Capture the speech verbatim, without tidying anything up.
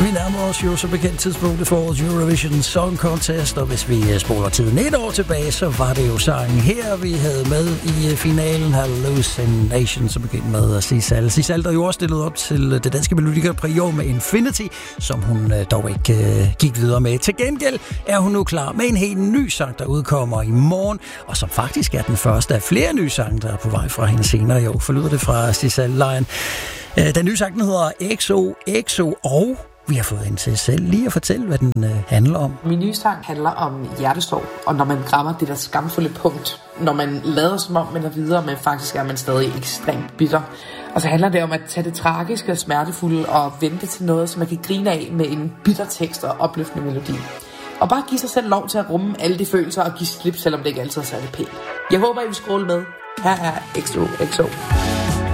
Vi nærmer os jo så bekendt tidspunktet for årets Eurovision Song Contest, og hvis vi spoler tiden et år tilbage, så var det jo sangen her, vi havde med i finalen, Hallucination, som bekendt med Sisal. Sisal, der jo også stillet op til det danske Melodi Grand Prix i år med Infinity, som hun dog ikke gik videre med. Til gengæld er hun nu klar med en helt ny sang, der udkommer i morgen, og som faktisk er den første af flere nye sange, der er på vej fra hende senere i år. Forlyder det fra Sisal Lion. Den nye sang, den hedder X O X O, og vi har fået en til selv lige at fortælle, hvad den øh, handler om. Min nye sang handler om hjertesorg, og når man grammer det der skamfulde punkt, når man lader som om, man er videre, men faktisk er man stadig ekstremt bitter. Og så handler det om at tage det tragiske og smertefulde og vente til noget, som man kan grine af med en bitter tekst og opløftende melodi. Og bare give sig selv lov til at rumme alle de følelser og give slip, selvom det ikke altid er særlig pænt. Jeg håber, I vil scrolle med. Her er X O X O.